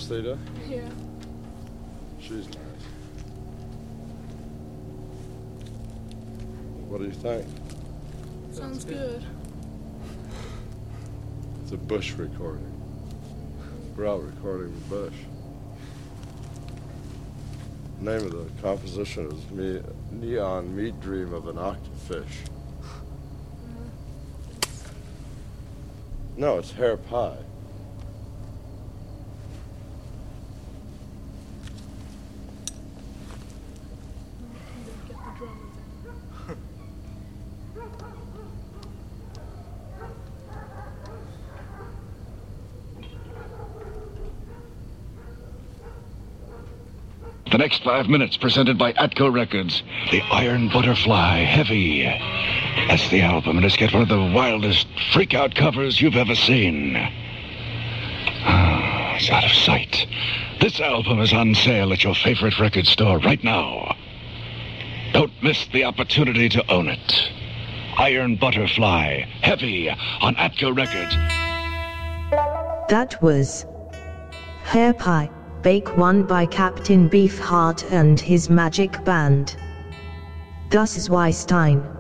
Theta? Yeah. She's nice. What do you think? Sounds good. It's a Bush recording. We're out recording with Bush. The name of the composition is Neon Meat Dream of an Octofish. No, it's Hair Pie. Get the drums in. The next 5 minutes presented by Atco Records. The Iron Butterfly, Heavy. That's the album, and it's got one of the wildest freak-out covers you've ever seen. It's out of sight. This album is on sale at your favorite record store right now. Don't miss the opportunity to own it. Iron Butterfly, Heavy, on Atco Records. That was Hair Pie, Bake One by Captain Beefheart and his magic band. Das ist Stein.